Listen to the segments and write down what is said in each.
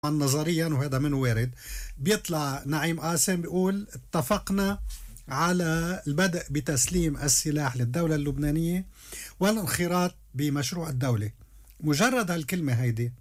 نظريا وهذا من وارد. بيطلع نعيم قاسم بيقول اتفقنا على البدء بتسليم السلاح للدولة اللبنانية والانخراط بمشروع الدولة. مجرد هالكلمة هيدي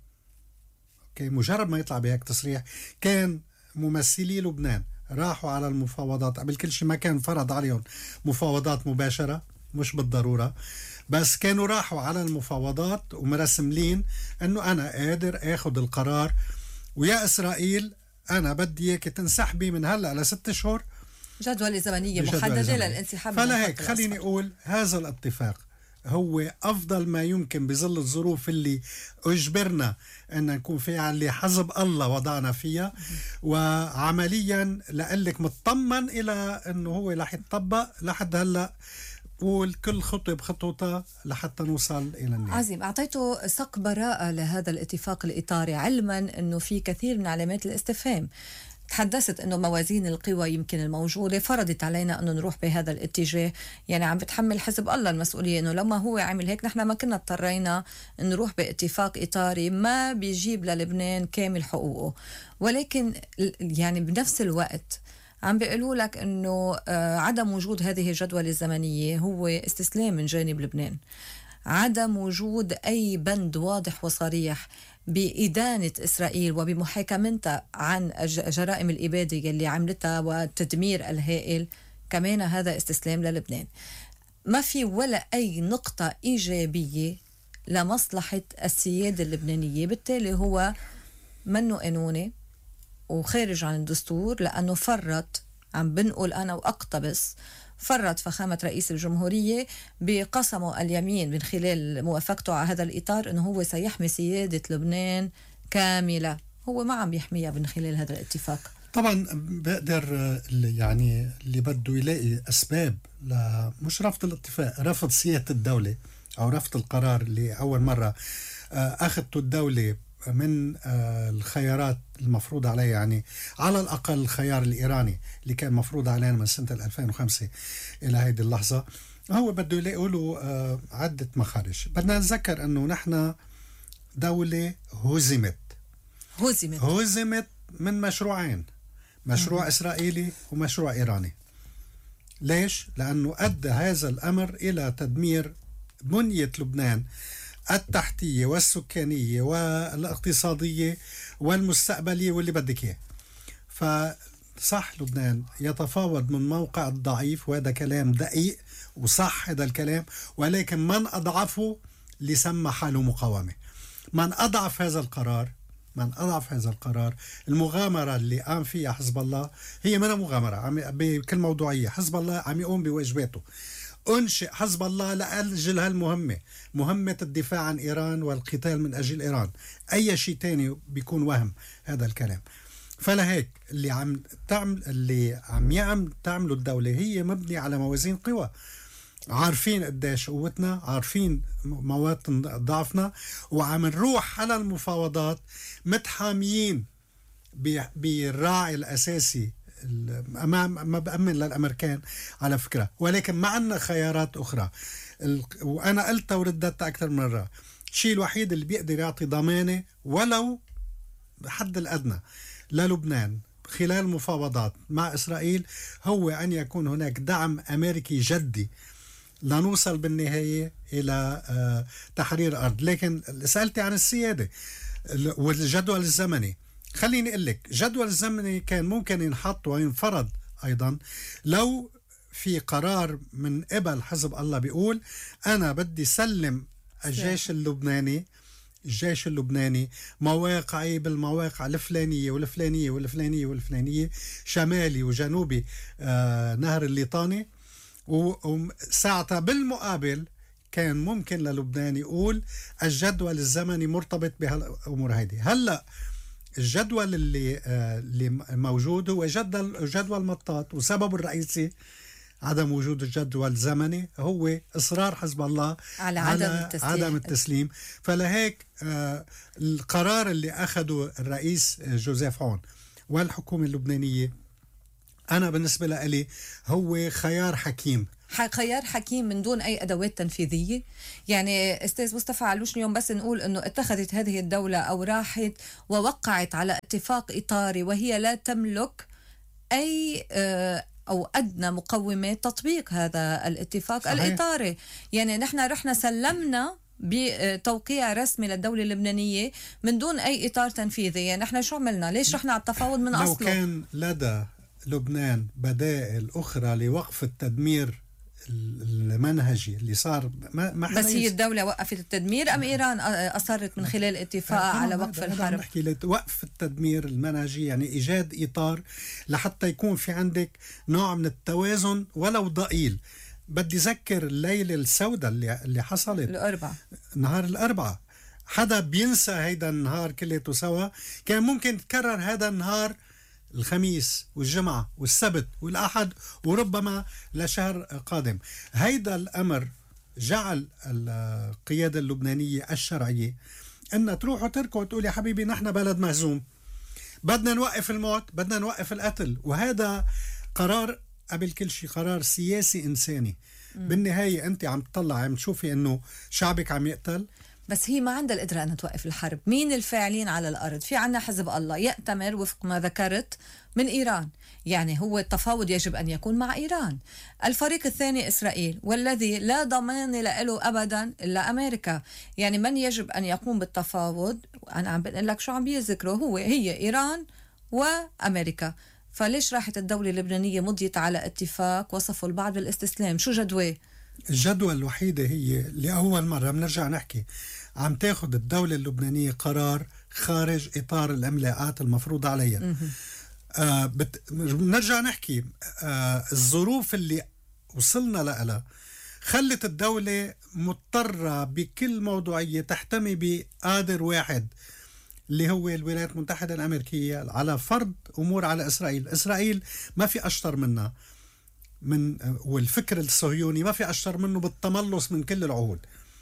مجرد ما يطلع بهيك تصريح، كان ممثلي لبنان راحوا على المفاوضات. قبل كل شيء ما كان فرض عليهم مفاوضات مباشرة، مش بالضرورة، بس كانوا راحوا على المفاوضات ومرسملين انه انا قادر اخذ القرار، ويا إسرائيل أنا بدي إياك تنسحبي من هلأ ل6 أشهر. جدولة زمنية محددة للانسحاب. فلهيك خليني أقول هذا الاتفاق هو أفضل ما يمكن بظل الظروف اللي أجبرنا أن نكون فيها، اللي حزب الله وضعنا فيها، وعمليا لقلك مطمن إلى أنه هو رح يتطبق لحد هلأ، قول كل خطوة بخطوتها لحتى نوصل إلى النهاية. عظيم. أعطيته سق براءة لهذا الاتفاق الإطاري علما أنه في كثير من علامات الاستفهام. تحدثت أنه موازين القوى يمكن الموجودة فرضت علينا أنه نروح بهذا الاتجاه، يعني عم بتحمل حزب الله المسؤولية أنه لما هو عمل هيك نحن ما كنا اضطرينا نروح باتفاق إطاري ما بيجيب للبنان كامل حقوقه. ولكن يعني بنفس الوقت عم بيقولوا لك أنه عدم وجود هذه الجدولة الزمنية هو استسلام من جانب لبنان، عدم وجود أي بند واضح وصريح بإدانة إسرائيل وبمحاكمتها عن جرائم الإبادة اللي عملتها والتدمير الهائل، كمان هذا استسلام للبنان. ما في ولا أي نقطة إيجابية لمصلحة السيادة اللبنانية، بالتالي هو منه قانوني وخارج عن الدستور، لأنه فرط، عم بنقول أنا وأقتبس، فرط فخامة رئيس الجمهورية بقسمه اليمين من خلال موافقته على هذا الإطار أنه هو سيحمي سيادة لبنان كاملة. هو ما عم يحميها من خلال هذا الاتفاق. طبعا بقدر يعني اللي بده يلاقي أسباب مش رفض الاتفاق، رفض سيادة الدولة أو رفض القرار اللي أول مرة أخذته الدولة من الخيارات المفروض عليه، يعني على الأقل الخيار الإيراني اللي كان مفروض علينا من سنة 2005 إلى هذه اللحظة. هو بده يلاقوا له عدة مخارج. بدنا نتذكر أنه نحن دولة هزمت من مشروعين، مشروع إسرائيلي ومشروع إيراني. ليش؟ لأنه أدى هذا الأمر إلى تدمير بنية لبنان التحتية والسكانية والاقتصادية والمستقبلية واللي بدك إياه. فصح لبنان يتفاوض من موقع الضعيف، وهذا كلام دقيق وصح هذا الكلام، ولكن من أضعفه اللي سمى حاله مقاومة. من أضعف هذا القرار المغامرة اللي قام فيها حزب الله هي من مغامرة بكل موضوعية. حزب الله عم يقوم بواجباته. أنشئ حزب الله لأجل هالمهمة، مهمة الدفاع عن إيران والقتال من أجل إيران. أي شيء تاني بيكون وهم هذا الكلام. فلهيك اللي عم تعمله الدولة هي مبني على موازين قوى. عارفين قديش قوتنا، عارفين مواطن ضعفنا، وعم نروح على المفاوضات متحاميين بالراعي الأساسي ما بأمن للأمريكان على فكرة، ولكن ما عندنا خيارات أخرى. وأنا قلتها ورددتها أكثر من مرة، الشيء الوحيد اللي بيقدر يعطي ضمانة ولو بحد الأدنى للبنان خلال المفاوضات مع إسرائيل هو أن يكون هناك دعم أمريكي جدي لنوصل بالنهاية إلى تحرير أرض. لكن سألتي عن السيادة والجدول الزمني. خليني أقول لك، جدول الزمني كان ممكن ينحط وينفرض أيضا لو في قرار من قبل حزب الله بيقول أنا بدي سلم الجيش اللبناني مواقعي بالمواقع الفلانية والفلانية والفلانية والفلانية، شمالي وجنوبي نهر الليطاني. وساعتها بالمقابل كان ممكن للبنان يقول الجدول الزمني مرتبط بهالأمور هيدي. هلأ الجدول اللي موجود هو جدول مطاط، وسبب الرئيسي عدم وجود الجدول الزمني هو إصرار حزب الله على عدم التسليم. فلهيك القرار اللي أخده الرئيس جوزيف عون والحكومة اللبنانية أنا بالنسبة لي هو خيار حكيم خيار حكيم من دون أي أدوات تنفيذية. يعني أستاذ مصطفى علوش اليوم بس نقول أنه اتخذت هذه الدولة أو راحت ووقعت على اتفاق إطاري وهي لا تملك أي أو أدنى مقومات تطبيق هذا الاتفاق صحيح. الإطاري. يعني نحن رحنا سلمنا بتوقيع رسمي للدولة اللبنانية من دون أي إطار تنفيذي. يعني نحن شو عملنا؟ ليش رحنا على التفاوض من أصله؟ لو كان لدى لبنان بدائل أخرى لوقف التدمير المنهجي اللي صار ما بس هي الدولة وقفت التدمير أم إيران أصرت من خلال اتفاق على وقف الحرب؟ نحكي وقف التدمير المنهجي، يعني إيجاد إطار لحتى يكون في عندك نوع من التوازن ولو ضئيل. بدي ذكر الليلة السوداء اللي حصلت نهار الأربعاء. حدا بينسى هيدا النهار كليته سوا؟ كان ممكن تكرر هذا النهار الخميس والجمعة والسبت والأحد وربما لشهر قادم. هيدا الأمر جعل القيادة اللبنانية الشرعية أن تروح وتركوا وتقول يا حبيبي نحن بلد مهزوم، بدنا نوقف الموت، بدنا نوقف القتل. وهذا قرار قبل كل شيء قرار سياسي إنساني. بالنهاية أنت عم تطلع عم تشوفي أنه شعبك عم يقتل، بس هي ما عندها القدرة أن توقف الحرب. مين الفاعلين على الأرض؟ في عنا حزب الله يأتمر وفق ما ذكرت من إيران. يعني هو التفاوض يجب أن يكون مع إيران. الفريق الثاني إسرائيل، والذي لا ضمان له أبدا إلا أمريكا. يعني من يجب أن يقوم بالتفاوض؟ أنا عم بقول لك شو عم بيذكروا، هي إيران وأمريكا. فليش راحت الدولة اللبنانية مضيت على اتفاق وصفوا البعض بالاستسلام؟ شو جدوى؟ الجدوى الوحيدة هي لأول مرة بنرجع نحكي عم تاخد الدولة اللبنانية قرار خارج إطار الإملاءات المفروض عليها. بنرجع نحكي الظروف اللي وصلنا لها خلت الدولة مضطرة بكل موضوعية تحتمي بقادر واحد اللي هو الولايات المتحدة الأمريكية على فرض أمور على إسرائيل. إسرائيل ما في أشطر منها والفكر الصهيوني ما في أشطر منه بالتملص من كل العهود.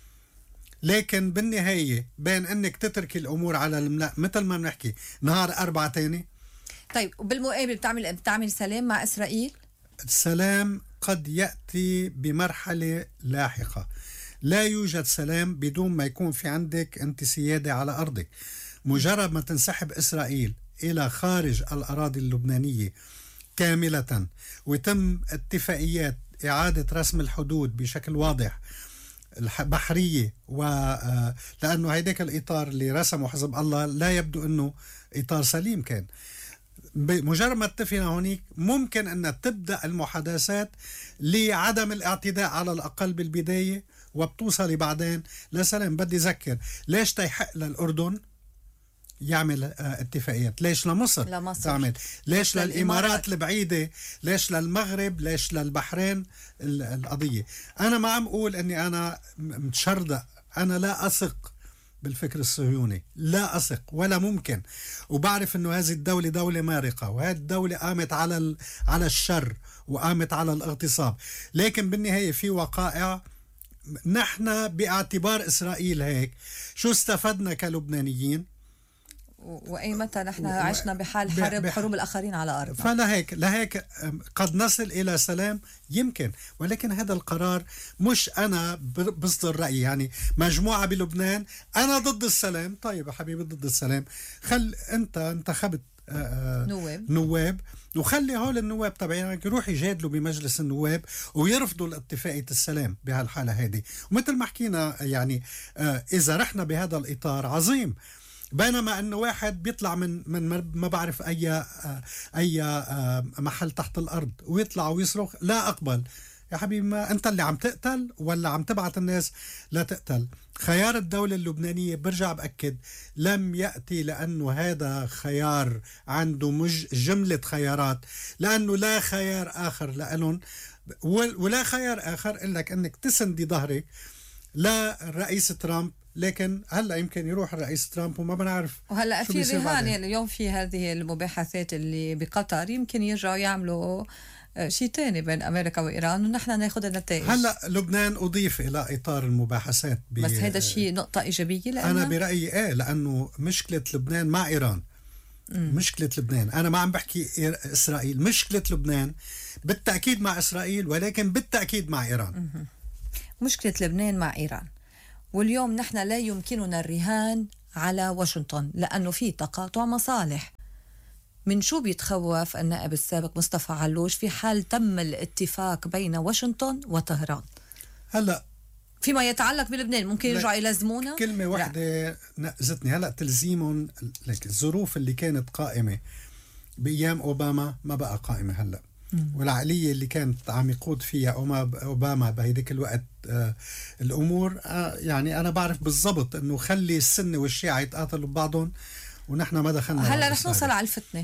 لكن بالنهاية بين أنك تتركي الأمور على الملأ مثل ما بنحكي نهار 4 تاني. طيب وبالمقابل بتعمل سلام مع إسرائيل؟ السلام قد يأتي بمرحلة لاحقة. لا يوجد سلام بدون ما يكون في عندك أنت سيادة على أرضك. مجرد ما تنسحب إسرائيل إلى خارج الأراضي اللبنانية كاملة ويتم اتفاقيات إعادة رسم الحدود بشكل واضح البحرية، لأنه هيداك الإطار اللي رسمه حزب الله لا يبدو أنه إطار سليم كان. بمجرد ما اتفقنا هونيك ممكن أن تبدأ المحادثات لعدم الاعتداء على الأقل بالبداية، وبتوصلي بعدين لسلام. بدي أذكر ليش تيحق للأردن يعمل اتفاقيات؟ ليش لمصر تعمل؟ ليش للإمارات البعيدة؟ ليش للمغرب؟ ليش للبحرين؟ القضية أنا ما عم أقول أني أنا متشردق، أنا لا أثق بالفكر الصهيوني، لا أثق ولا ممكن. وبعرف أنه هذه الدولة دولة مارقة، وهذه الدولة قامت على الشر وقامت على الاغتصاب. لكن بالنهاية في وقائع نحن باعتبار إسرائيل هيك شو استفدنا كلبنانيين؟ وأي متى نحن عشنا بحال حروب الآخرين على أرض. فلهيك قد نصل إلى سلام يمكن، ولكن هذا القرار مش أنا بصدر رأيي. يعني مجموعة بلبنان أنا ضد السلام. طيب يا حبيبي ضد السلام، خل أنت انتخبت نواب وخلي هول النواب تبعينك يروح يجادلوا بمجلس النواب ويرفضوا الاتفاقية السلام بهالحالة هذه. ومثل ما حكينا يعني إذا رحنا بهذا الإطار عظيم، بينما أنه واحد بيطلع من ما بعرف أي محل تحت الأرض ويطلع ويصرخ لا أقبل. يا حبيبي ما أنت اللي عم تقتل ولا عم تبعت الناس لا تقتل؟ خيار الدولة اللبنانية برجع بأكد لم يأتي لأنه هذا خيار عنده جملة خيارات، لأنه لا خيار آخر لألن ولا خيار آخر إلك أنك تسندي ظهرك للرئيس ترامب. لكن هلا يمكن يروح الرئيس ترامب وما بنعرف. وهلا في رهان يعني اليوم في هذه المباحثات اللي بقطر يمكن يرجعوا يعملوا شيء تاني بين أمريكا وإيران ونحن ناخذ النتائج. هلا لبنان أضيف إلى إطار المباحثات بس هذا الشيء نقطة إيجابية لأنه أنا برأيي لأنه مشكلة لبنان مع إيران مشكلة لبنان، أنا ما عم بحكي إسرائيل، مشكلة لبنان بالتأكيد مع إسرائيل، ولكن بالتأكيد مع إيران. مشكلة لبنان مع إيران. واليوم نحن لا يمكننا الرهان على واشنطن لأنه في تقاطع مصالح. من شو بيتخوف النائب السابق مصطفى علوش في حال تم الاتفاق بين واشنطن وطهران؟ هلأ فيما يتعلق بلبنان ممكن يرجعوا يلزمونا؟ كلمة واحدة نقزتني. هلأ تلزيمهم الظروف اللي كانت قائمة بأيام أوباما ما بقى قائمة هلأ. والعقلية اللي كانت عم يقود فيها أوباما بهيديك الوقت الأمور، يعني أنا بعرف بالضبط أنه خلي السنة والشيعة يتقاتلوا ببعضهم ونحن ما دخلنا. هلأ رح نوصل على الفتنة.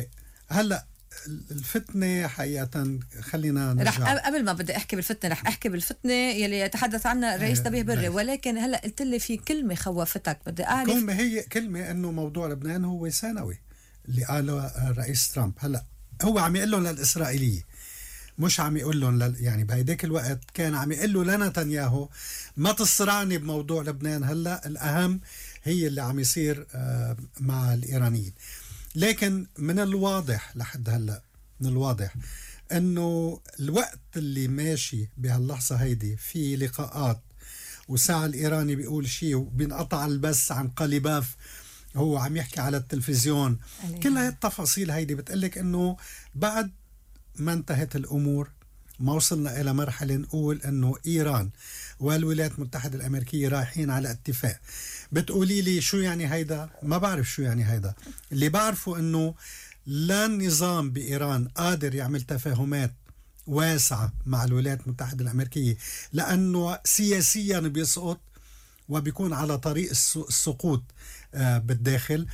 هلأ الفتنة حقيقة خلينا نرجع. رح قبل ما بدي أحكي بالفتنة رح أحكي بالفتنة يلي يتحدث عنها الرئيس نبيه بري. ولكن هلأ قلت لي في كلمة خوفتك، بدي أعرف. هي كلمة أنه موضوع لبنان هو ثانوي اللي قاله الرئيس ترامب. هلأ هو عم يقول لهم للإسرائيلية، مش عم يقول لهم يعني بهيداك الوقت كان عم يقول له لنتنياهو ما تصرعني بموضوع لبنان. هلأ الأهم هي اللي عم يصير مع الإيرانيين. لكن من الواضح لحد هلأ، من الواضح أنه الوقت اللي ماشي بهاللحظة هيدي في لقاءات وساعة الإيراني بيقول شيء وبينقطع البث عن قلباف، هو عم يحكي على التلفزيون. كل هاي التفاصيل هيدي بتقلك أنه بعد ما انتهت الأمور ما وصلنا إلى مرحلة نقول أنه إيران والولايات المتحدة الأمريكية رايحين على اتفاق. بتقولي لي شو يعني هيدا؟ ما بعرف شو يعني هيدا. اللي بعرفه أنه لا النظام بإيران قادر يعمل تفاهمات واسعة مع الولايات المتحدة الأمريكية لأنه سياسيا بيسقط وبيكون على طريق السقوط بالداخل،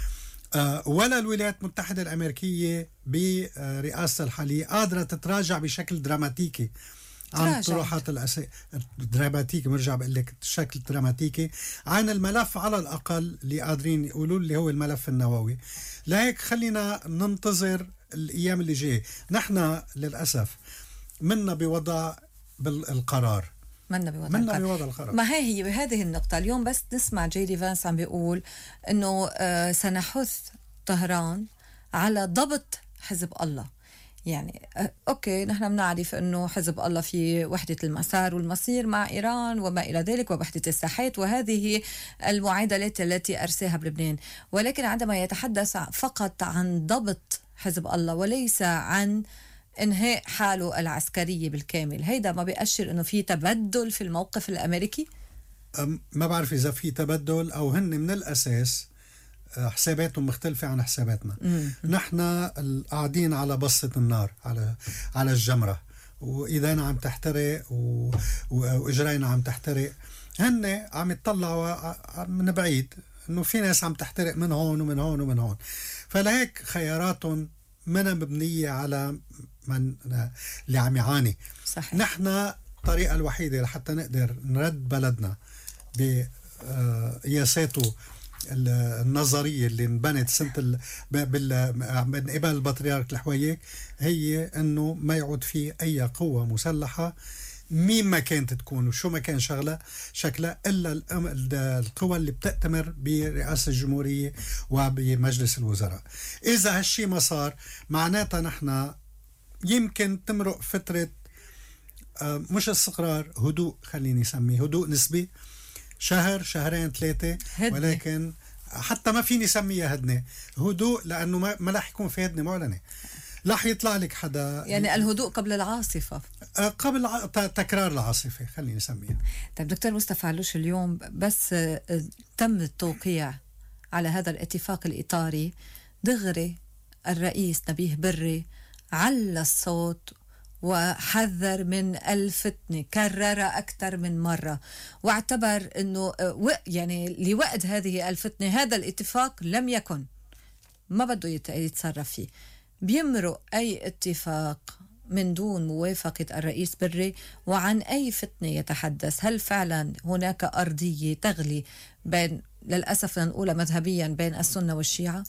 ولا الولايات المتحدة الأمريكية برئاسة الحالية قادرة تتراجع بشكل دراماتيكي عن طروحات دراماتيكي. مرجع بقول لك بشكل دراماتيكي عن الملف على الأقل اللي قادرين يقولوا اللي هو الملف النووي. لهيك خلينا ننتظر الأيام اللي جاية. نحن للأسف منا بوضع القرار، منا بوضع القرار. ما هي بهذه النقطة اليوم بس نسمع جيدي فانس عم بيقول إنه سنحث طهران على ضبط حزب الله. يعني أوكي نحن بنعرف أنه حزب الله في وحدة المسار والمصير مع إيران وما إلى ذلك ووحدة الساحات، وهذه المعادلات التي أرساها بلبنان. ولكن عندما يتحدث فقط عن ضبط حزب الله وليس عن إنهاء حاله العسكرية بالكامل، هيدا ما بيأشر أنه في تبدل في الموقف الأمريكي؟ ما بعرف إذا في تبدل أو هن من الأساس حساباتهم مختلفة عن حساباتنا. نحن قاعدين على بسطة النار، على الجمرة، وإيدينا عم تحترق وإجرينا عم تحترق. هن عم يطلعوا من بعيد إنه في ناس عم تحترق من هون ومن هون ومن هون. فلهيك خياراتهم منها مبنية على من اللي عم يعاني. صحيح. نحن الطريقة الوحيدة لحتى نقدر نرد بلدنا بقياساته النظرية اللي انبنت سنة من قبل البطريرك الحويك هي أنه ما يعود فيه أي قوة مسلحة مين ما كانت تكون وشو ما كان شكلها إلا القوى اللي بتأتمر برئاسة الجمهورية وبمجلس الوزراء. إذا هالشي ما صار معناتها نحن يمكن تمرق فترة مش استقرار، هدوء، خليني أسميه هدوء نسبي، شهر شهرين ثلاثة، ولكن حتى ما فيني سميها هدنة، هدوء، لأنه ما رح يكون في هدنة معلنة. رح يطلع لك حدا يعني الهدوء قبل العاصفة، قبل تكرار العاصفة خليني نسميها. طيب دكتور مصطفى علوش، اليوم بس تم التوقيع على هذا الاتفاق الإطاري، دغري الرئيس نبيه بري على الصوت وحذر من الفتنة، كرر أكثر من مرة، واعتبر أنه يعني لوقت هذه الفتنة هذا الاتفاق لم يكن، ما بده يتصرف فيه. بيمرق أي اتفاق من دون موافقة الرئيس بري، وعن أي فتنة يتحدث؟ هل فعلا هناك أرضية تغلي بين، للأسف نقولها مذهبيا، بين السنة والشيعة؟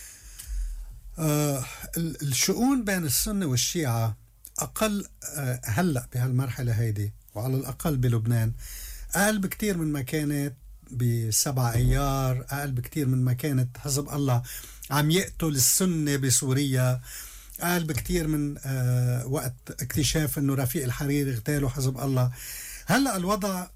الشؤون بين السنة والشيعة أقل هلأ بهالمرحلة هيدي، وعلى الأقل بلبنان أقل بكتير من ما كانت ب7 أيار، أقل بكتير من ما كانت حزب الله عم يقتل السنة بسوريا. قال بكتير من وقت اكتشاف انه رفيق الحريري اغتالوا حزب الله. هلأ الوضع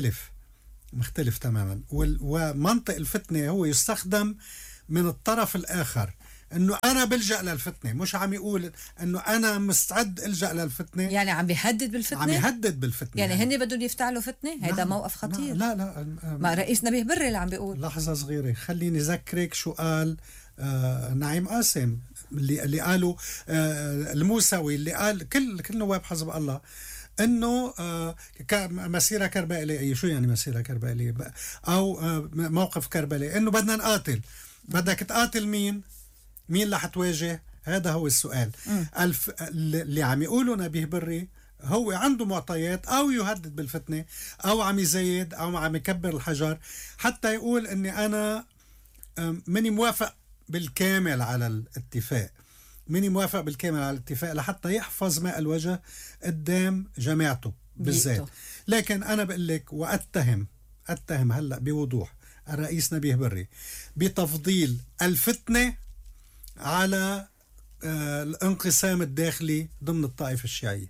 مختلف تماما، ومنطق الفتنة هو يستخدم من الطرف الآخر، انه انا بلجأ للفتنة، مش عم يقول انه انا مستعد الجأ للفتنة. يعني عم بيهدد بالفتنة، عم يهدد بالفتنة، يعني هن بدهم يفتعلوا فتنة. هذا موقف خطير. لا ما رئيس نبيه بري اللي عم بيقول. لحظة صغيرة، خليني ذكرك شو قال نعيم قاسم اللي قالوا الموسوي، اللي قال كل نواب حزب الله انه مسيرة كربلائية. شو يعني مسيرة كربلائية او موقف كربلاء؟ انه بدنا نقاتل. بدك تقاتل مين رح تواجه؟ هذا هو السؤال. اللي عم يقوله نبيه بري هو عنده معطيات، او يهدد بالفتنة، او عم يزايد، او عم يكبر الحجر حتى يقول اني انا ماني موافق بالكامل على الاتفاق، ماني موافق بالكامل على الاتفاق، لحتى يحفظ ماء الوجه قدام جماعته بالذات. لكن أنا بقول لك وأتهم هلأ بوضوح الرئيس نبيه بري بتفضيل الفتنة على الانقسام الداخلي ضمن الطائفة الشيعية.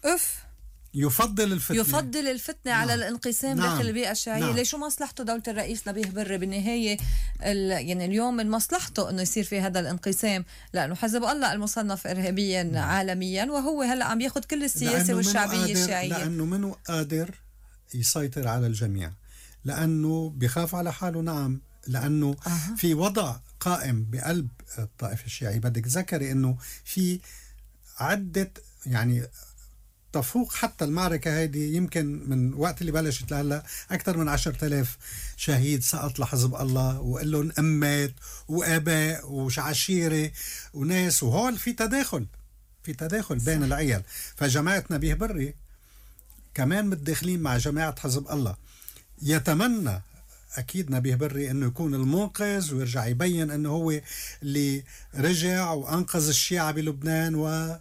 يفضل الفتنة على الانقسام داخل البيئة الشيعية. ليش؟ شو مصلحته دولة الرئيس نبيه بري بالنهاية؟ يعني اليوم من مصلحته انه يصير في هذا الانقسام، لانه حزب الله المصنف ارهابيا عالميا، وهو هلا عم ياخذ كل السياسة والشعبية الشيعية، لانه منه قادر يسيطر على الجميع، لانه بيخاف على حاله. نعم، لانه في وضع قائم بقلب الطائفة الشيعية. بدك تذكري انه في عدة يعني تفوق حتى المعركة هذه، يمكن من وقت اللي بلشت لهلا أكثر من 10,000 شهيد سقط لحزب الله، وقال لهم أمات وآباء وعشيرة وناس، وهول في تداخل بين العيال. فجماعة نبيه بري كمان متداخلين مع جماعة حزب الله. يتمنى أكيد نبيه بري أنه يكون المنقذ ويرجع يبين أنه هو اللي رجع وأنقذ الشيعة بلبنان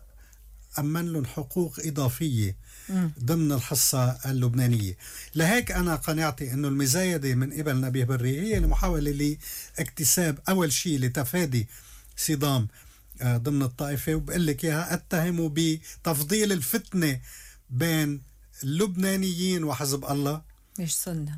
أمن لهم حقوق إضافية ضمن الحصة اللبنانية. لهيك أنا قناعتي أنه المزايدة من قبل نبيه بري هي المحاولة لاكتساب أول شيء لتفادي صدام ضمن الطائفة. وبقول لك إياها، أتهمه بتفضيل الفتنة بين اللبنانيين وحزب الله، مش سنة،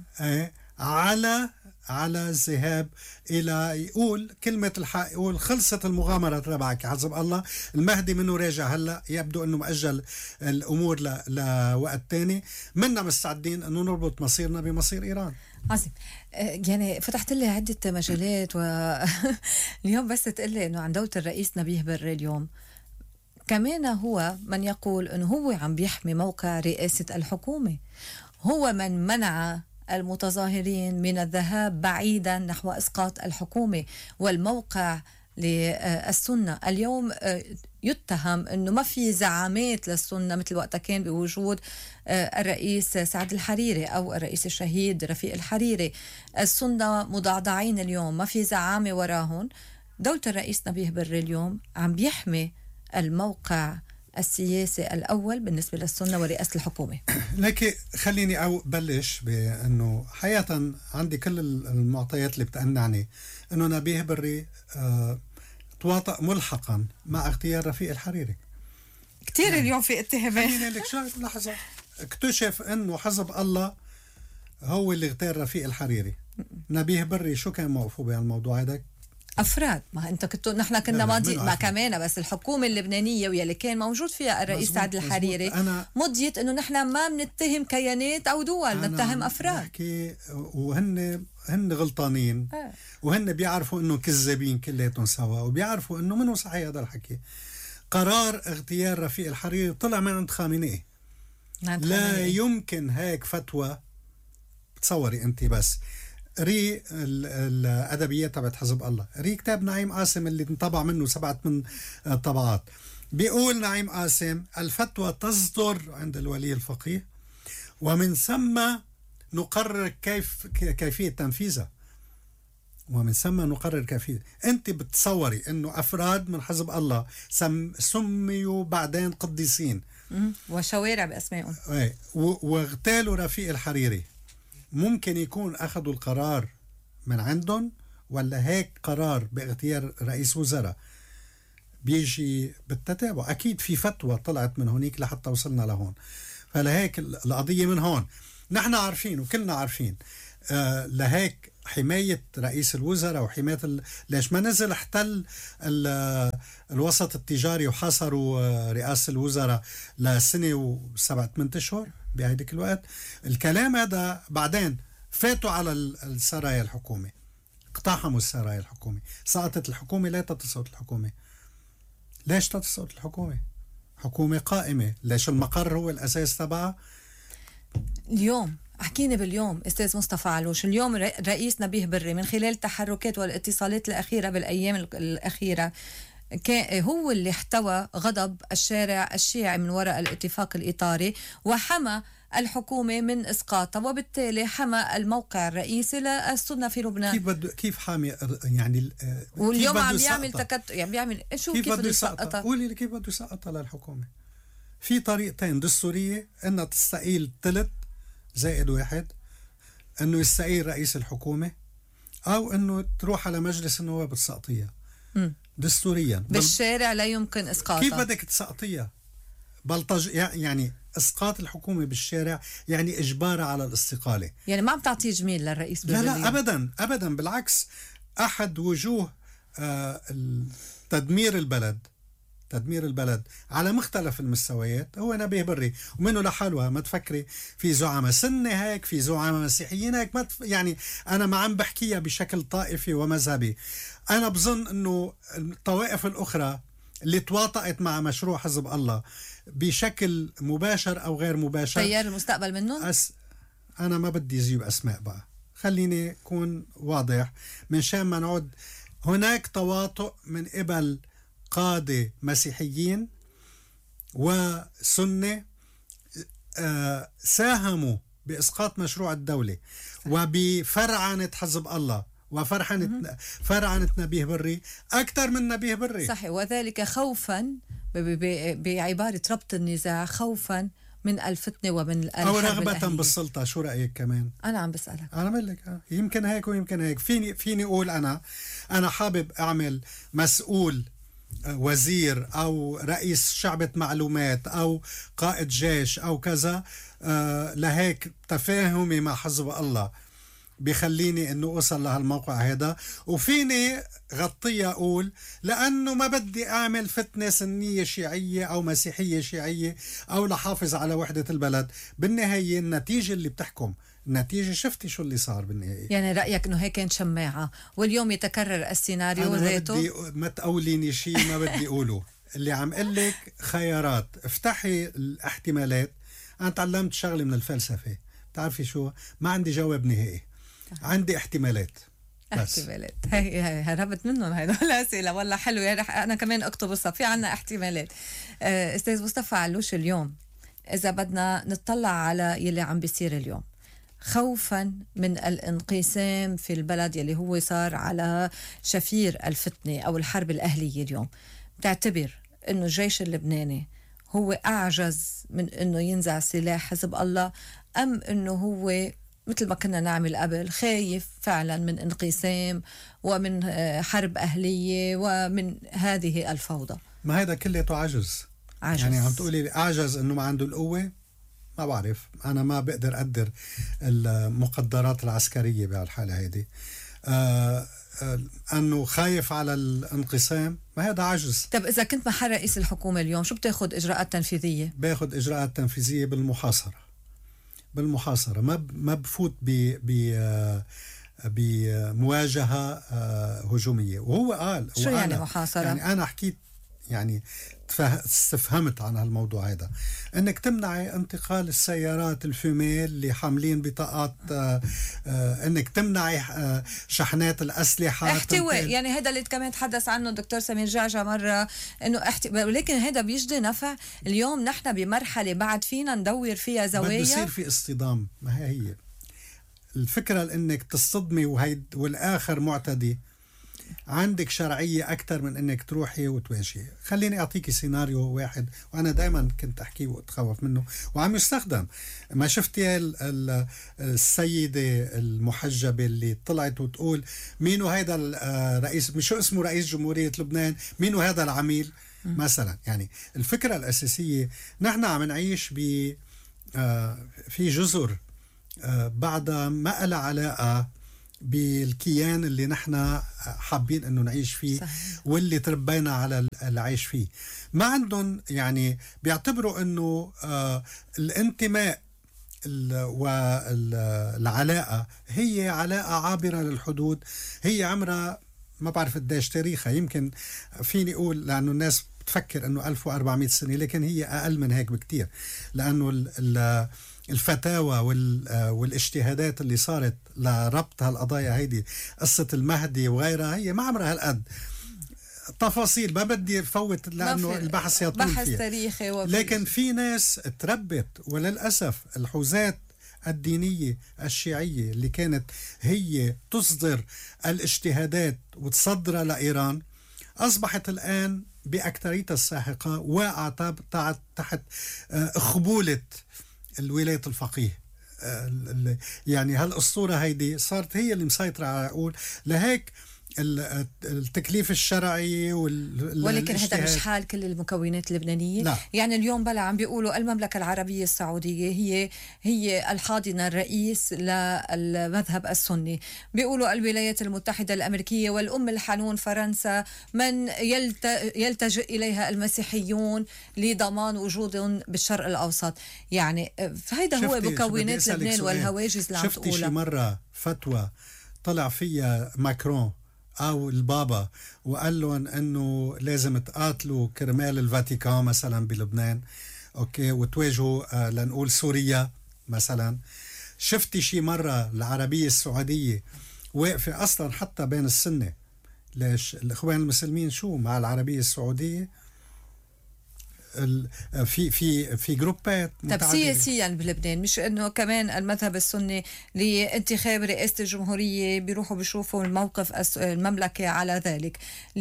على الذهاب إلى يقول كلمة الحق، يقول خلصت المغامرة تبعك حزب الله، المهدي منه راجع هلأ، يبدو أنه مأجل الأمور لوقت تاني، منا مستعدين أنه نربط مصيرنا بمصير إيران. عظيم. يعني فتحت لي عدة مجالات، واليوم بس تقلي أنه عن دولة الرئيس نبيه بري اليوم كمان هو من يقول أنه هو عم بيحمي موقع رئاسة الحكومة، هو من منع المتظاهرين من الذهاب بعيدا نحو إسقاط الحكومة والموقع للسنة. اليوم يتهم أنه ما في زعامات للسنة مثل وقتها كان بوجود الرئيس سعد الحريري أو الرئيس الشهيد رفيق الحريري. السنة مضعضعين اليوم، ما في زعامة وراهم. دولة الرئيس نبيه بري اليوم عم بيحمي الموقع السياسي الأول بالنسبة للسنة ورئاسة الحكومة. لكن خليني بلش بأنه حقيقة عندي كل المعطيات اللي بتقنعني أنه نبيه بري تواطأ ملحقا مع اغتيال رفيق الحريري. كتير يعني اليوم في اتهامات. خليني لك لحظة، اكتشف أنه حزب الله هو اللي اغتال رفيق الحريري. نبيه بري شو كان موقفه بهالموضوع هذا؟ أفراد، ما أنت نحن كنا ماضي ما كمان، بس الحكومة اللبنانية واللي كان موجود فيها الرئيس سعد الحريري مضيت إنه نحن ما بنتهم كيانات أو دول، نتهم أفراد. وهن غلطانين وهن بيعرفوا إنه كذابين كلياتهم سوا، وبيعرفوا إنه منو صحيح هذا الحكي. قرار اغتيال رفيق الحريري طلع من عند خامنئي. لا يمكن هيك فتوى. تصوري أنت بس ري الأدبيات تبعت حزب الله، ري كتاب نعيم قاسم اللي انطبع منه 7-8 طبعات. بيقول نعيم قاسم الفتوى تصدر عند الولي الفقيه، ومن ثم نقرر كيفية تنفيذها. أنت بتصوري أنه أفراد من حزب الله سميوا بعدين قديسين وشوارع بأسمائهم واغتالوا رفيق الحريري، ممكن يكون أخذوا القرار من عندهم ولا هيك قرار باغتيال رئيس وزراء بيجي بالتتابع. أكيد في فتوى طلعت من هونيك لحتى وصلنا لهون. فلهيك القضية من هون نحن عارفين وكلنا عارفين. لهيك حماية رئيس الوزراء وحماية ليش ما نزل احتل الوسط التجاري وحاصروا رئاسة الوزراء لسنة و7-8 أشهر بهيديك الوقت. الكلام هذا بعدين فاتوا على السرايا الحكومة، اقتحموا السرايا الحكومة، سقطت الحكومة. لا تسقط الحكومة. ليش تسقط الحكومة؟ حكومة قائمة. ليش المقر هو الأساس تبعها؟ اليوم حكينا باليوم أستاذ مصطفى علوش، اليوم رئيس نبيه بري من خلال التحركات والاتصالات الأخيرة بالأيام الأخيرة كان هو اللي احتوى غضب الشارع الشيعي من وراء الاتفاق الإطاري وحمى الحكومة من إسقاطها، وبالتالي حمى الموقع الرئيسي للسنة في لبنان. كيف حامي يعني واليوم عم يعمل يعني بيعمل شو كيف بده يسقطها؟ قولي لي كيف بده يسقطها للحكومة. في طريقتين دستورية، انها تستقيل 3+1، انه يستقيل رئيس الحكومة، او انه تروح على مجلس النواب تسقطيها دستوريا. بالشارع لا يمكن اسقاطها. كيف بدك تسقطيها؟ بلطج يعني اسقاط الحكومة بالشارع يعني اجبارها على الاستقالة. يعني ما عم تعطيه جميل للرئيس لا لا ابدا ابدا، بالعكس. احد وجوه تدمير البلد على مختلف المستويات هو نبيه بري، ومنه لحالها. ما تفكري في زعماء سنة هيك، في زعماء مسيحيين هيك، يعني أنا ما عم بحكيها بشكل طائفي ومذهبي. أنا بظن أنه الطوائف الأخرى اللي تواطأت مع مشروع حزب الله بشكل مباشر أو غير مباشر، تيار المستقبل منهم. أنا ما بدي زيب أسماء بقى، خليني أكون واضح من شان ما نعود. هناك تواطؤ من قبل قادة مسيحيين وسنة ساهموا بإسقاط مشروع الدولة وبفرعنة حزب الله وفرعنة نبيه بري أكثر من نبيه بري. صحيح، وذلك خوفا بعبارة ربط النزاع، خوفا من الفتنة ومن الحرب أو رغبة الأهلية بالسلطة. شو رأيك كمان؟ أنا عم بسألك. أنا بقول لك يمكن هيك ويمكن هيك. فيني أقول أنا حابب أعمل مسؤول، وزير أو رئيس شعبة معلومات أو قائد جيش أو كذا، لهيك تفاهمي مع حزب الله بيخليني انه اوصل لهالموقع هذا. وفيني غطية اقول لانه ما بدي اعمل فتنة سنية شيعية او مسيحية شيعية او لحافظ على وحدة البلد. بالنهاية النتيجة اللي بتحكم. النتيجة شفتي شو اللي صار بالنهاية. يعني رأيك انه هيك كانت شماعة واليوم يتكرر السيناريو ذاته؟ ما تقوليني شيء ما بدي اقوله. اللي عم قلك خيارات، افتحي الاحتمالات. انا تعلمت شغلة من الفلسفة، تعرفي شو؟ ما عندي جواب نهائي، عندي احتمالات بس. احتمالات. هي هربت منهم هدول الأسئلة. والله حلو، يعني أنا كمان أكتب في عنا احتمالات. أستاذ مصطفى علوش، اليوم إذا بدنا نطلع على يلي عم بيصير اليوم، خوفا من الانقسام في البلد يلي هو صار على شفير الفتنة أو الحرب الأهلية اليوم، بتعتبر إنه الجيش اللبناني هو أعجز من إنه ينزع سلاح حزب الله، أم إنه هو مثل ما كنا نعمل قبل خايف فعلا من انقسام ومن حرب أهلية ومن هذه الفوضى؟ ما هذا كليته عجز. يعني عم تقولي لي أعجز إنه ما عنده القوة؟ ما بعرف، أنا ما بقدر أقدر المقدرات العسكرية بهالحالة هيدي. أنه خايف على الانقسام، ما هذا عجز. طب إذا كنت محل رئيس الحكومة اليوم شو بتاخد إجراءات تنفيذية؟ باخد إجراءات تنفيذية بالمحاصرة. ما بفوت بمواجهة هجومية. وهو قال شو يعني محاصرة؟ يعني أنا حكيت، يعني استفهمت عن هالموضوع هذا، انك تمنعي انتقال السيارات الفيميل اللي حاملين بطاقات، انك تمنعي شحنات الاسلحه، احتواء. يعني هذا اللي كمان تحدث عنه الدكتور سمير جعجع مره، انه ولكن هذا بيجدي نفع. اليوم نحن بمرحله بعد فينا ندور فيها زوايا، بده يصير في اصطدام. ما هي الفكره، انك تصطدمي والاخر معتدي. عندك شرعية أكثر من أنك تروحي وتواجهي. خليني أعطيكي سيناريو واحد وأنا دائما كنت أحكيه وأتخوف منه وعم يستخدم. ما شفتي السيدة المحجبة اللي طلعت وتقول مينو هيدا الرئيس، شو اسمه رئيس جمهورية لبنان، مينو هذا العميل مثلا. يعني الفكرة الأساسية نحن عم نعيش في جزر بعدها ما لها علاقة بالكيان اللي نحن حابين انه نعيش فيه. صحيح. واللي تربينا على العيش فيه. ما عندهم يعني بيعتبروا انه الانتماء والعلاقة هي علاقة عابرة للحدود، هي عمرها ما بعرف قديش تاريخها، يمكن فيني اقول لانه الناس بتفكر انه 1400 سنة، لكن هي اقل من هيك بكتير، لانه الفتاوى والاجتهادات اللي صارت لربط هالقضايا هيدي، قصة المهدي وغيرها، هي ما عمرها هالقد تفاصيل، ما بدي فوت لأنه البحث يطول فيها، بحث تاريخي لكن في ناس تربت، وللأسف الحوزات الدينية الشيعية اللي كانت هي تصدر الاجتهادات وتصدرها لإيران أصبحت الآن بأكثريتها الساحقة واقعة تحت خبولة الولاية الفقيه. يعني هالأسطورة هيدي صارت هي اللي مسيطرة على عقول، لهيك التكليف الشرعي ولكن هذا مش حال كل المكونات اللبنانية. لا. يعني اليوم بلا عم بيقولوا المملكة العربية السعودية هي الحاضنة الرئيس للمذهب السني، بيقولوا الولايات المتحدة الأمريكية والأم الحنون فرنسا من يلتجئ إليها المسيحيون لضمان وجودهم بالشرق الأوسط. يعني هيدا هو مكونات لبنان والهواجس اللي عم تقولها. شفتي شي مرة فتوى طلع فيها ماكرون أو البابا وقال لهم أنه لازم تقاتلوا كرمال الفاتيكان مثلا بلبنان، أوكي، وتواجهوا لنقول سوريا مثلا؟ شفتي شي مرة العربية السعودية واقفة أصلا حتى بين السنة؟ ليش الإخوان المسلمين شو مع العربية السعودية؟ في جروبات طب سياسيا بلبنان، مش انه كمان المذهب السني لانتخاب رئاسة الجمهورية بيروحوا بيشوفوا الموقف المملكة على ذلك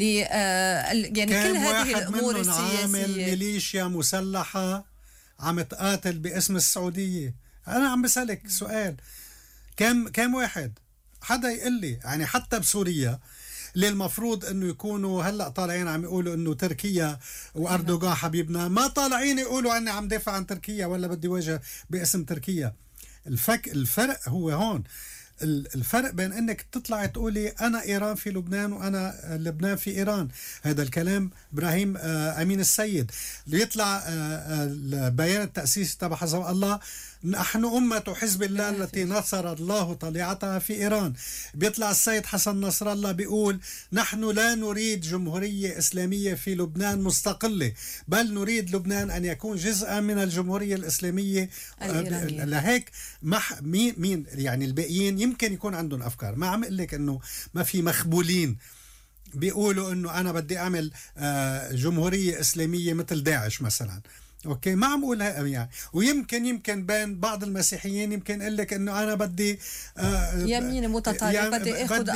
يعني كل هذه الامور السياسية. عامل ميليشيا مسلحة عم تقاتل باسم السعودية. انا عم بسألك سؤال، كم واحد؟ حدا يقول لي. يعني حتى بسوريا اللي المفروض انه يكونوا هلا طالعين عم يقولوا انه تركيا واردوغان حبيبنا، ما طالعين يقولوا اني عم دافع عن تركيا ولا بدي واجه باسم تركيا. الفرق هو هون. الفرق بين انك تطلع تقولي انا ايران في لبنان وانا لبنان في ايران، هذا الكلام ابراهيم امين السيد، ليطلع بيان التاسيس تبع حزب الله نحن أمة حزب الله التي نصر الله طليعتها في إيران. بيطلع السيد حسن نصر الله بيقول نحن لا نريد جمهورية إسلامية في لبنان مستقلة، بل نريد لبنان أن يكون جزءا من الجمهورية الإسلامية الإيرانية. لهيك مين يعني الباقيين يمكن يكون عندهم أفكار. ما عم أقول لك أنه ما في مخبولين بيقولوا أنه أنا بدي أعمل جمهورية إسلامية مثل داعش مثلا، اوكي، ما عم اقولها يعني. ويمكن بين بعض المسيحيين يمكن يقول لك انه انا بدي يمين متطرف، يعني بدي اخذ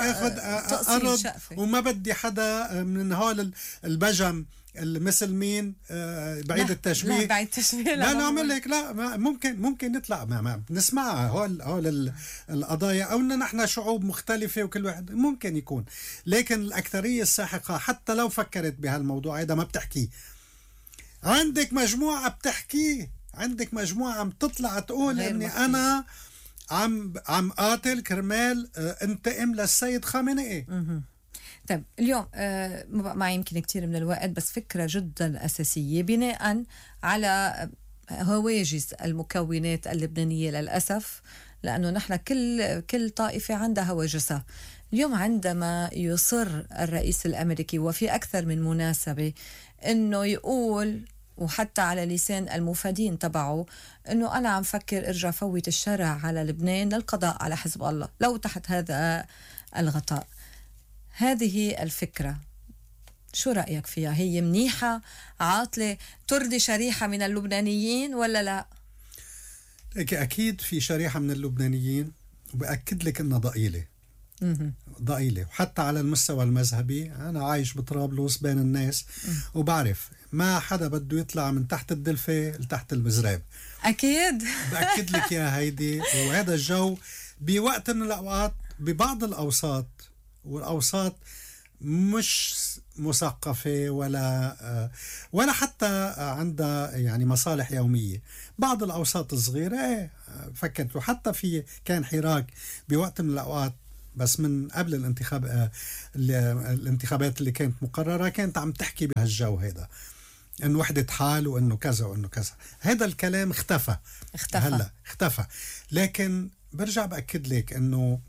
ارض وما بدي حدا من هول البجم مثل مين بعيد التشبيه. لا بعيد التشبيه لا نعمل لك لا ممكن نطلع ما نسمعها هول القضايا، او ان نحن شعوب مختلفه وكل واحد ممكن يكون، لكن الاكثريه الساحقه حتى لو فكرت بهالموضوع هذا ما بتحكي. عندك مجموعة بتحكي، عندك مجموعة عم تطلع تقول اني انا عم قاتل كرمال انتقم للسيد خامنئي. طيب اليوم ما يمكن كتير من الوقت، بس فكرة جدا أساسية بناء على هواجس المكونات اللبنانية للأسف، لأنه نحن كل طائفة عندها هواجسها. اليوم عندما يصر الرئيس الأمريكي وفي أكثر من مناسبة إنه يقول، وحتى على لسان المفادين تبعه، إنه أنا عم فكر أرجع فوت الشرع على لبنان للقضاء على حزب الله لو تحت هذا الغطاء. هذه الفكرة شو رأيك فيها؟ هي منيحة عاطلة ترضي شريحة من اللبنانيين ولا لا؟ أكيد في شريحة من اللبنانيين وبأكد لك إنها ضئيلة. ضئيلة. وحتى على المستوى المذهبي أنا عايش بطرابلس بين الناس وبعرف ما حدا بده يطلع من تحت الدلفة لتحت المزراب. أكيد. بأكد لك يا هيدي. وهذا الجو بوقت من الأوقات ببعض الأوساط، والأوساط مش مثقفة ولا حتى عندها يعني مصالح يومية. بعض الأوساط الصغيرة فكرت، وحتى كان حراك بوقت من الأوقات بس من قبل الانتخابات اللي كانت مقررة، كانت عم تحكي بهالجو هيدا، انه وحدة حال وانه كذا وانه كذا. هذا الكلام اختفى. هلا اختفى. لكن برجع بأكد لك انه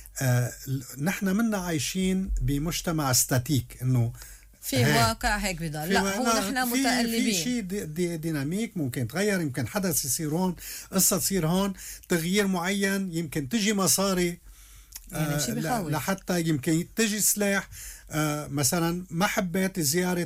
نحن منا عايشين بمجتمع استاتيك، انه في واقع هيك بضل. لا، هو نحن متقلبين في شيء ديناميك ممكن يتغير، يمكن حدث يصير هون، قصة تصير هون، تغيير معين، يمكن تجي مصاري يعني لحتى يمكن تجي سلاح. مثلا ما حبيت زيارة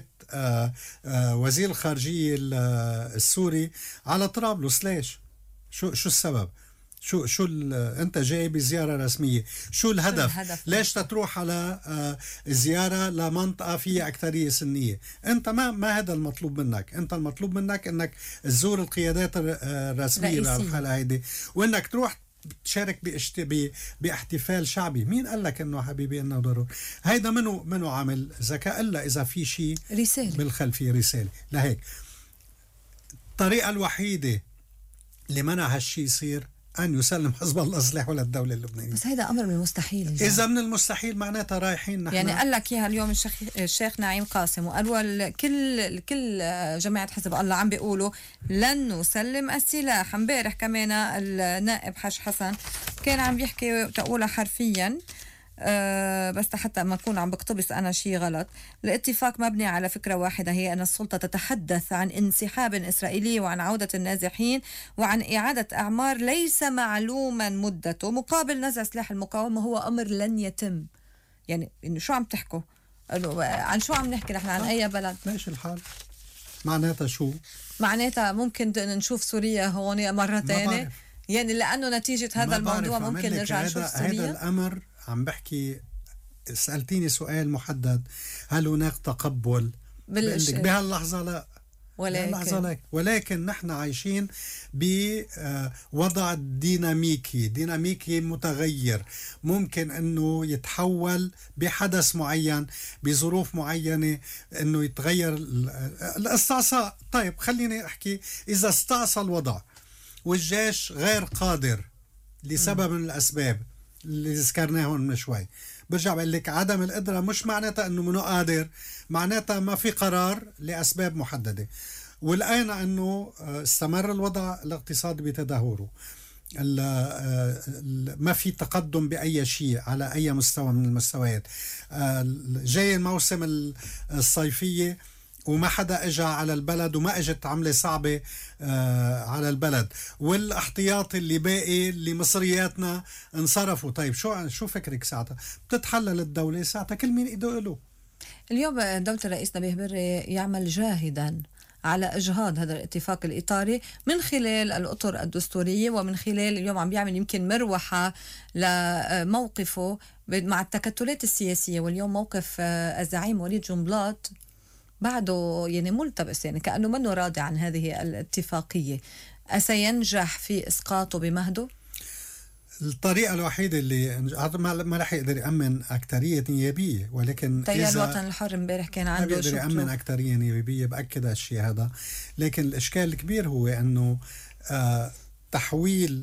وزير الخارجية السوري على طرابلس. ليش؟ شو السبب؟ شو انت جاي بزيارة رسمية، شو الهدف؟ ليش تروح على زيارة لمنطقة فيها أكثرية سنية؟ انت ما هذا المطلوب منك. انت المطلوب منك انك تزور القيادات الرسمية بهالحالة هيدي، وانك تروح تشارك باحتفال شعبي. مين قال لك انه حبيبي انه ضروري؟ هيدا منو عامل ذكاء الا اذا في شيء بالخلفية رسالة. لهيك الطريقة الوحيدة اللي منع هالشيء يصير أن يسلم حزب الله سلاحه للدولة اللبنانية. بس هذا أمر من المستحيل. إذا من المستحيل معناتها رايحين نحن. يعني قال لك إياها اليوم الشيخ نعيم قاسم، وقالوا كل جماعة حزب الله عم بيقولوا لن نسلم السلاح. امبارح كمان النائب حاج حسن كان عم بيحكي تقولها حرفيا، بس حتى ما أكون عم بقتبس أنا شيء غلط. الاتفاق مبني على فكرة واحدة، هي أن السلطة تتحدث عن انسحاب إسرائيلي وعن عودة النازحين وعن إعادة أعمار ليس معلوما مدته مقابل نزع سلاح المقاومة. هو أمر لن يتم. يعني إنه شو عم تحكوا؟ عن شو عم نحكي نحن؟ عن أي بلد؟ ماشي الحال. معناتها شو؟ معناتها ممكن نشوف سوريا هون مرة تانية، يعني لأنه نتيجة هذا الموضوع ممكن نرجع نشوف سوريا. هذا الأمر عم بحكي. سألتيني سؤال محدد، هل هناك تقبل؟ بهاللحظة لا، ولكن نحن عايشين بوضع ديناميكي متغير، ممكن انه يتحول بحدث معين بظروف معينة، انه يتغير الاستعصاء. طيب خليني احكي، اذا استعصى الوضع والجيش غير قادر لسبب من الاسباب اللي ذكرناهم من شوي، برجع بقول لك عدم القدرة مش معناتها انه منو قادر، معناتها ما في قرار لأسباب محددة. ولقينا انه استمر الوضع الاقتصادي بتدهوره، ما في تقدم بأي شيء على أي مستوى من المستويات. جاي الموسم الصيفية وما حدا اجى على البلد، وما اجت عملة صعبة على البلد، والاحتياطي اللي باقي اللي مصرياتنا انصرفوا. طيب شو فكرك ساعتها؟ بتتحلل الدولة ساعتها كل مين ايده له. اليوم دولة الرئيس نبيه بري يعمل جاهدا على إجهاض هذا الاتفاق الإطاري من خلال الأطر الدستورية، ومن خلال اليوم عم بيعمل يمكن مروحة لموقفه مع التكتلات السياسية. واليوم موقف الزعيم وليد جنبلاط بعده يعني ملتبس، يعني كأنه منه راضي عن هذه الاتفاقية. أسينجح في إسقاطه بمهده؟ الطريقة الوحيدة اللي ما رح يقدر يأمن أكترية نيابية، ولكن تيار الوطن الحر امبارح كان عنده يقدر يأمن أكترية نيابية، بأكد هالشيء هذا. لكن الإشكال الكبير هو أنه تحويل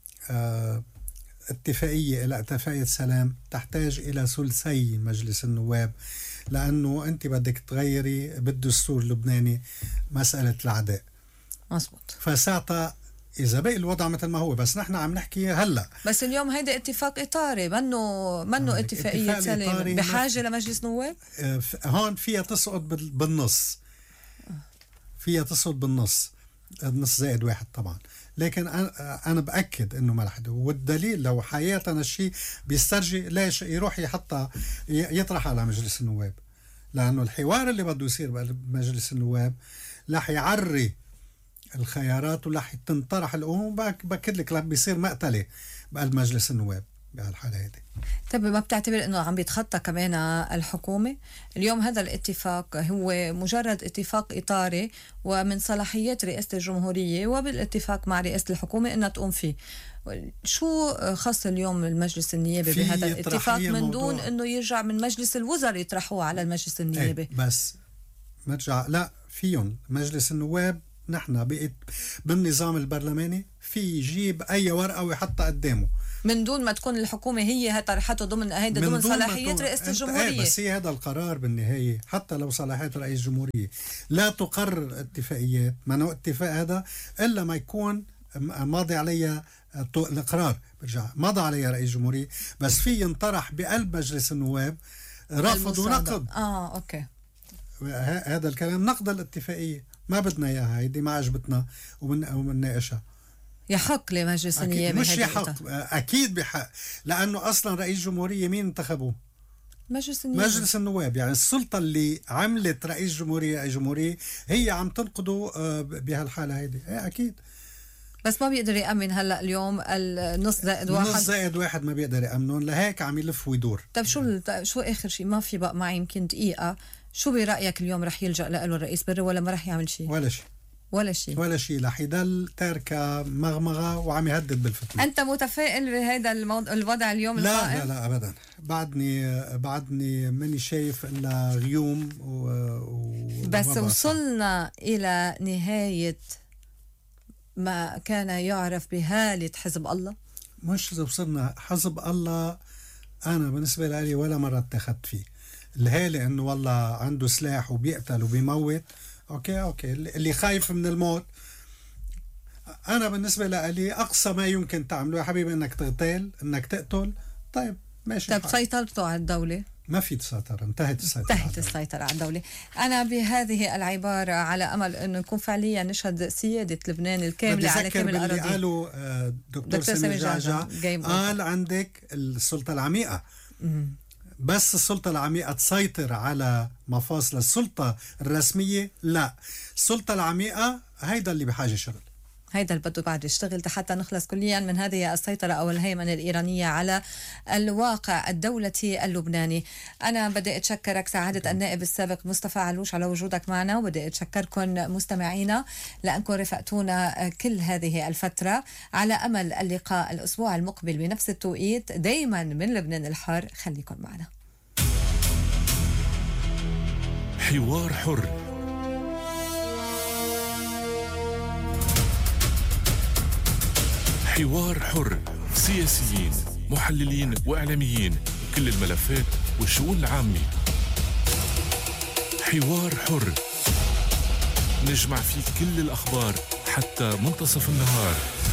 اتفاقية إلى اتفاقية سلام تحتاج إلى ثلثي مجلس النواب، لأنه أنت بدك تغيري بالدستور اللبناني مسألة العداء. مزبوط. فساعتها إذا بقي الوضع مثل ما هو، بس نحن عم نحكي هلأ. بس اليوم هيدا اتفاق إطاري، منه اتفاقية سلام، بحاجة لمجلس نواب. هون فيها تسقط بالنص، فيها تسقط بالنص، النص زائد واحد طبعا. لكن أنا بأكد إنه ما رح، والدليل لو حياتنا الشيء بيسترجي ليش يروح يطرح على مجلس النواب، لأنه الحوار اللي بده يصير بمجلس النواب رح يعري الخيارات ورح تنطرح الأمور. بأكد لك رح بيصير مقتلة بقلب مجلس النواب. بهالحالة هيدي. طيب ما بتعتبر انه عم بيتخطى كمان الحكومة؟ اليوم هذا الاتفاق هو مجرد اتفاق اطاري ومن صلاحيات رئاسة الجمهورية وبالاتفاق مع رئاسة الحكومة انها تقوم فيه. شو خاص اليوم المجلس النيابي بهذا الاتفاق من دون انه يرجع من مجلس الوزراء يطرحوه على المجلس النيابي؟ بس مرجع لا فيهم مجلس النواب. نحن بقيت بالنظام البرلماني في يجيب اي ورقه ويحطها قدامه من دون ما تكون الحكومة هي طرحته ضمن صلاحيات رئاسة الجمهورية. بس هي هذا القرار بالنهاية حتى لو صلاحيات رئيس الجمهورية لا تقرر اتفاقيات. ما نوع اتفاق هذا إلا ما يكون ماضي عليها القرار برجع مضى عليها رئيس الجمهورية. بس في ينطرح بقلب مجلس النواب رفض ونقض. اوكي هذا الكلام نقض الاتفاقية. ما بدنا اياها هيدي ما عجبتنا ومنناقشها. يحق لمجلس النيابي مش يحق اكيد بحق لانه اصلا رئيس الجمهورية مين انتخبوه؟ مجلس النواب. يعني السلطة اللي عملت رئيس الجمهورية هي عم تنقضه بهالحالة هيدي. اكيد بس ما بيقدر يأمن هلا اليوم النص زائد واحد. نص زائد واحد ما بيقدر يأمنون لهيك عم يلف ويدور. طيب شو اخر شيء؟ ما في بقى معي يمكن دقيقة. شو برأيك اليوم رح يلجأ له الرئيس بري ولا ما رح يعمل شيء؟ ولا شيء رح يضل تاركة مغمغة وعم يهدد بالفتنة. أنت متفائل بهذا الوضع اليوم القائم؟ لا أبدا. بعدني ماني شايف إلا غيوم بس وصلنا إلى نهاية ما كان يعرف بهالة حزب الله. مش وصلنا حزب الله. أنا بالنسبة لي ولا مرة اتخذت فيه الهالة انه والله عنده سلاح وبيقتل وبيموت. اوكي اللي خايف من الموت. انا بالنسبة لي اقصى ما يمكن تعمله يا حبيبي انك تغتال انك تقتل. طيب ماشي. طيب سيطرته على الدولة؟ ما في سيطرة. انتهت السيطرة على الدولة. أنا بهذه العبارة على أمل أنه نكون فعليا نشهد سيادة لبنان الكاملة على كامل الأراضي. اللي قالوا دكتور سامي جعجع قال عندك السلطة العميقة. بس السلطة العميقة تسيطر على مفاصل السلطة الرسمية. لا، السلطة العميقة هيدا اللي بحاجة شغل. هيدا اللي بده بعد يشتغل حتى نخلص كليا من هذه السيطرة أو الهيمنة الإيرانية على الواقع الدولة اللبناني. أنا بدي أتشكرك سعادة النائب السابق مصطفى علوش على وجودك معنا، وبدي أتشكركم مستمعينا لأنكم رفقتونا كل هذه الفترة. على أمل اللقاء الأسبوع المقبل بنفس التوقيت دايما من لبنان الحار. خليكم معنا. حوار حر. حوار حر. سياسيين، محللين وإعلاميين، كل الملفات والشؤون العامة. حوار حر نجمع فيه كل الأخبار حتى منتصف النهار.